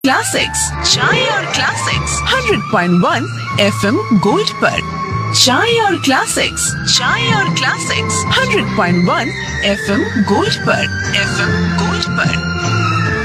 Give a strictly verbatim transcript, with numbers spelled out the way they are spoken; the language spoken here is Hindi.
क्लासिक्स चाय और classics hundred point one FM gold पर। चाय और क्लासिक्स चाय और classics hundred point one FM gold पर। एफएम गोल्ड पर।